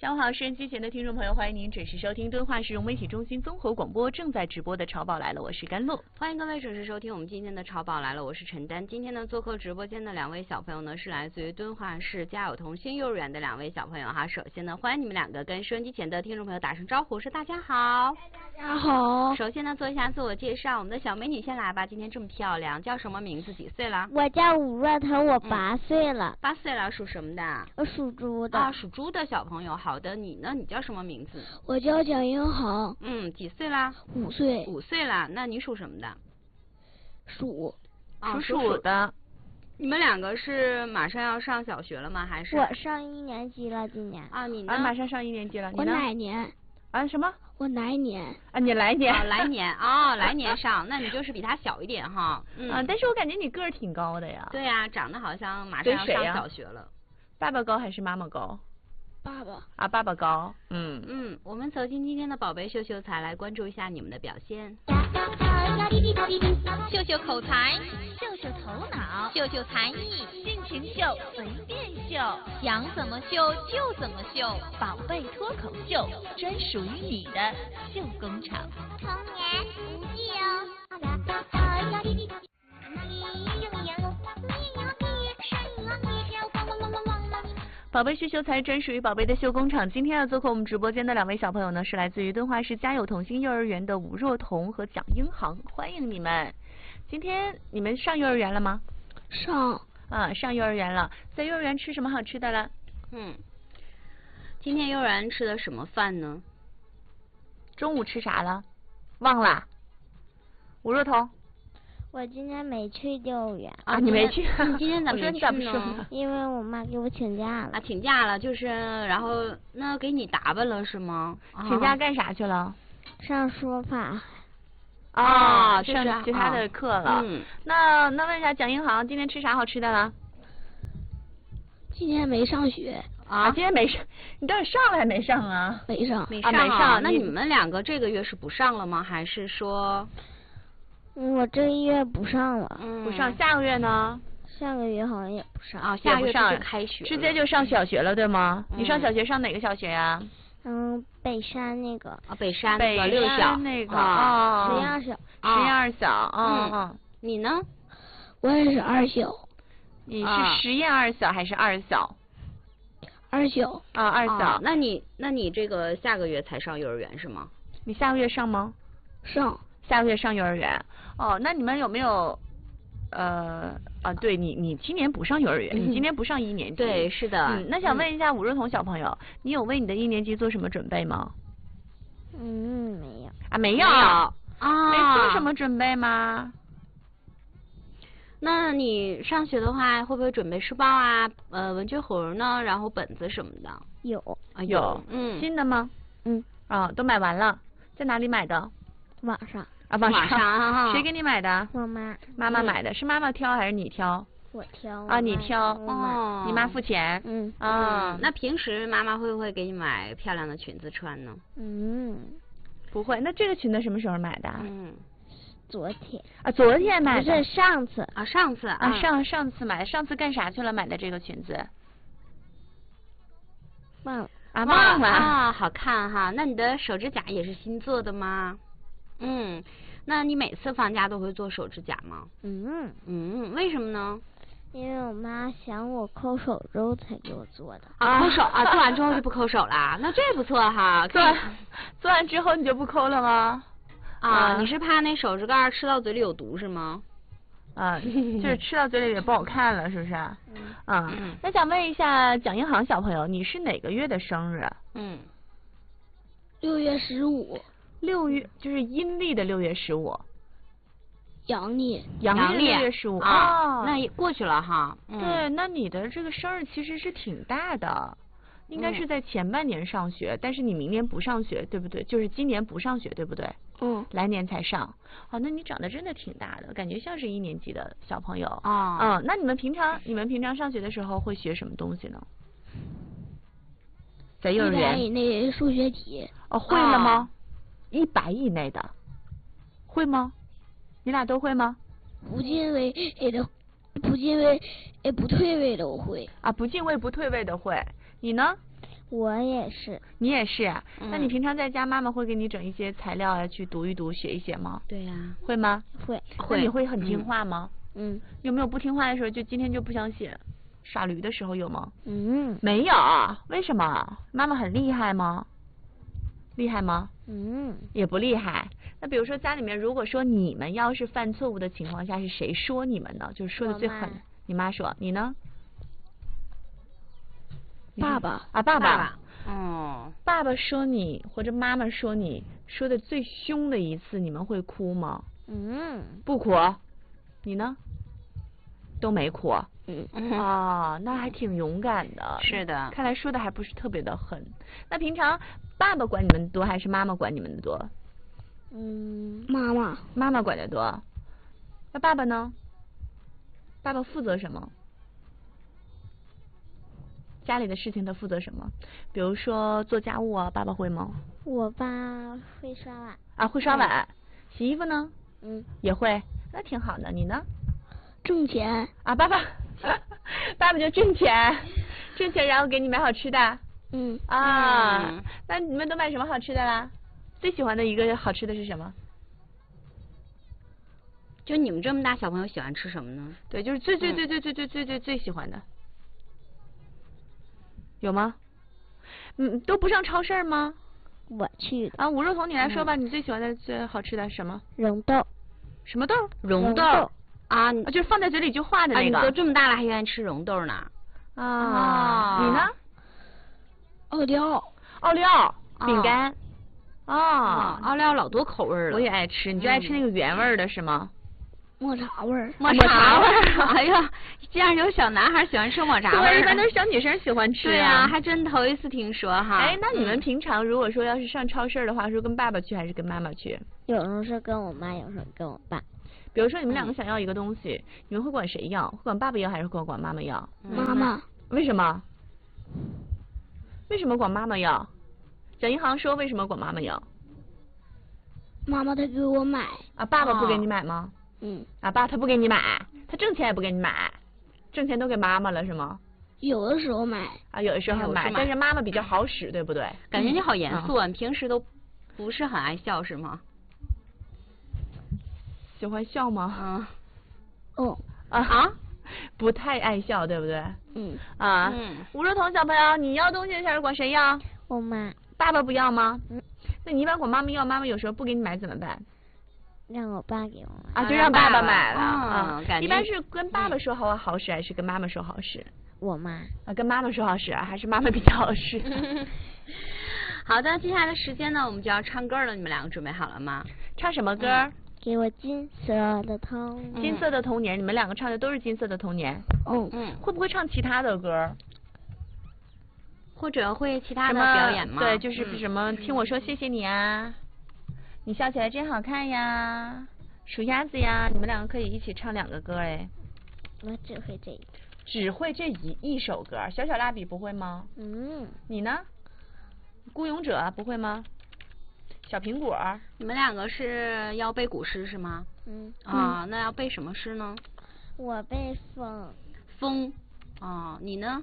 下午好，收音机前的听众朋友，欢迎您准时收听敦化市融媒体中心综合广播正在直播的《潮宝来了》，我是甘露。 欢迎各位准时收听我们今天的《潮宝来了》，我是陈丹。今天呢，做客直播间的两位小朋友呢，是来自于敦化市家有同心幼儿园的两位小朋友哈。首先呢，欢迎你们两个跟收音机前的听众朋友打声招呼，说大家好。 大家好。 首先呢，做一下自我介绍，我们的小美女先来吧。今天这么漂亮，叫什么名字？几岁了？ 我叫吴若彤，我8岁了。 8岁了，属什么的？ 我属猪的。 啊，属猪的小朋友。好的，你呢？你叫什么名字？ 我叫蒋英豪。 几岁啦 ？5岁。 5岁了，那你属什么的？ 属鼠的。 你们两个是马上要上小学了吗？还是？ 我上1年级了，今年。 啊，你呢？ 马上上1年级了。你我呢？ 哪年？ 啊，什么？ 我哪年？ 啊，你来年。 来年啊，来年上，那你就是比他小一点哈。 但是我感觉你个儿挺高的呀。 对呀，长得好像马上要上小学了。 爸爸高还是妈妈高？ 爸爸。 啊，爸爸高。 我们走进今天的宝贝秀秀才，来关注一下你们的表现。 秀秀口才，秀秀头脑，秀秀才艺，尽情秀，随便秀，想怎么秀就怎么秀，宝贝脱口秀，专属于你的秀工厂。 童言无忌哦。 宝贝秀秀才专属于宝贝的秀工厂。今天要做客我们直播间的两位小朋友呢，是来自于敦化市家有同心幼儿园的吴若彤和蒋英航，欢迎你们。今天你们上幼儿园了吗？ 上幼儿园了。在幼儿园吃什么好吃的了？ 今天幼儿园吃的什么饭呢？ 中午吃啥了？忘了。吴若彤。 我今天没去幼儿园。 啊，你没去？ 你今天咋没去呢？ 因为我妈给我请假了。 啊，请假了，就是然后那给你打扮了是吗？ 请假干啥去了？ 上书法。 上其他的课了。那问一下蒋英航，今天吃啥好吃的了？ 今天没上学。 啊，今天没上，你到底上了还没上啊？ 没上。 没上。那你们两个这个月是不上了吗？还是说？ 我这一月不上了。 不上。下个月呢？ 下个月好像也不上。 啊，下个月就开学， 直接就上小学了，对吗？你上小学上哪个小学呀？ 北山那个。 北山那个6小那个。 12小。 12小。 你呢？ 我也是2小。 你是实验2小还是2小 ？2小。 啊，2小。 那你这个下个月才上幼儿园是吗？ 你下个月上吗？ 上。 下个月上幼儿园。那你们有没有对你今年不上幼儿园，你今年不上1年级。 对，是的。 那想问一下吴若彤小朋友，你有为你的1年级做什么准备吗？ 没有。 啊，没有。没做什么准备吗？ 那你上学的话，会不会准备书包啊、文具盒呢？然后本子什么的？ 有。 有。新的吗？都买完了。在哪里买的？ 网上。 网上。谁给你买的？ 我妈。 妈妈买的。是妈妈挑还是你挑？ 我挑。 啊，你挑。你妈付钱。 那平时妈妈会不会给你买漂亮的裙子穿呢？ 不会。那这个裙子什么时候买的？ 昨天。啊， 昨天买的。 不是上次。 上次。 上次买的。上次干啥去了？买的这个裙子？ 忘了。 忘了。 好看哈。那你的手指甲也是新做的吗？那你每次放假都会做手指甲吗？为什么呢？ 因为我妈想我抠手之后才给我做的。 抠手做完之后就不抠手了，那这不错哈。 做完之后你就不抠了吗？ 你是怕那手指盖吃到嘴里有毒是吗？ 就是吃到嘴里也不好看了，是不是？那想问一下蒋英航小朋友，你是哪个月的生日 ？6月15。 6月就是阴历的6月15。 阳历 6月15。 那也过去了哈。 对，那你的这个生日其实是挺大的，应该是在前半年上学，但是你明年不上学，对不对？就是今年不上学，对不对？来年才上。那你长得真的挺大的，感觉像是1年级的小朋友。那你们平常上学的时候会学什么东西呢？在幼儿园。 100以内数学题。 会了吗？100以内的，会吗？你俩都会吗？ 不进位的，不退位的我会。 不进位不退位的会。你呢？ 我也是。 你也是啊？那你平常在家，妈妈会给你整一些材料啊，去读一读、写一写吗？ 对呀。 会吗？ 会。 那你会很听话吗？有没有不听话的时候，就今天就不想写，耍驴的时候有吗？没有。为什么？妈妈很厉害吗？厉害吗？也不厉害。那比如说家里面，如果说你们要是犯错误的情况下，是谁说你们呢？就是说的最狠。你妈说。你呢？ 爸爸。 啊，爸爸。 哦。 爸爸说你或者妈妈说你说的最凶的一次，你们会哭吗？不哭。你呢？都没哭。啊，那还挺勇敢的。 是的。 看来说的还不是特别的狠。那平常爸爸管你们多还是妈妈管你们的多？ 妈妈。 妈妈管的多。那爸爸呢？爸爸负责什么？家里的事情他负责什么？比如说做家务啊，爸爸会吗？ 我爸会刷碗。 啊，会刷碗。洗衣服呢？也会。那挺好的。你呢？ 挣钱。 啊，爸爸就挣钱，挣钱然后给你买好吃的。那你们都买什么好吃的啦？最喜欢的一个好吃的是什么？ 就你们这么大小朋友喜欢吃什么呢？ 对，就是最喜欢的。有吗？都不上超市吗？ 我去的。 啊，吴若彤，你来说吧，你最喜欢的最好吃的什么？ 蓉豆。 什么豆？ 蓉豆。啊， 就是放在嘴里就化的那个。 你都这么大了还愿意吃蓉豆呢？ 啊，你呢？ 奥利奥。 奥利奥饼干。 奥利奥老多口味了。 我也爱吃，你就爱吃那个原味的是吗？ 抹茶味儿。 抹茶味儿。哎呀，竟然有小男孩喜欢吃抹茶味儿。 一般都是小女生喜欢吃。 对啊，还真头一次听说哈。 哎，那你们平常如果说要是上超市的话，是跟爸爸去还是跟妈妈去？ 有时候是跟我妈，有时候跟我爸。 比如说你们两个想要一个东西，你们会管谁要？会管爸爸要还是管妈妈要？ 妈妈。 为什么？为什么管妈妈要？蒋一航说为什么管妈妈要？ 妈妈她给我买。 啊，爸爸不给你买吗？啊，爸他不给你买，他挣钱也不给你买，挣钱都给妈妈了是吗？ 有的时候买。 啊，有的时候买，但是妈妈比较好使，对不对？ 感觉你好严肃啊，你平时都不是很爱笑是吗？ 喜欢笑吗？不太爱笑，对不对？吴若彤小朋友，你要东西的时候管谁要？ 我妈。 爸爸不要吗？那你一般管妈妈要，妈妈有时候不给你买怎么办？ 让我爸给我买。 啊，就让爸爸买了。 一般是跟爸爸说好使，还是跟妈妈说好使？ 我妈。 啊，跟妈妈说好使，还是妈妈比较好使？ 好的，接下来的时间呢，我们就要唱歌了，你们两个准备好了吗？ 唱什么歌？ 给我金色的童年。 金色的童年，你们两个唱的都是金色的童年。会不会唱其他的歌？ 或者会其他的表演吗？ 对，就是什么听我说谢谢你啊，你笑起来真好看呀，数鸭子呀，你们两个可以一起唱2个歌哎。 我只会这一个。 只会这一首歌，小小蜡笔不会吗？你呢？孤勇者不会吗？小苹果。 你们两个是要背古诗是吗？那要背什么诗呢？ 我背风。 风。你呢？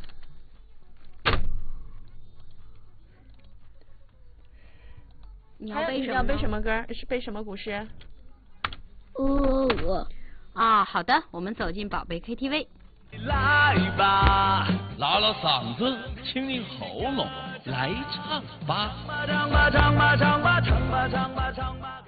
你要背什么？ 要背什么歌？是背什么古诗？ 好的，我们走进宝贝 KTV。 来吧，拉拉嗓子，清清喉咙，来唱吧。唱吧唱吧唱吧唱吧唱吧唱吧。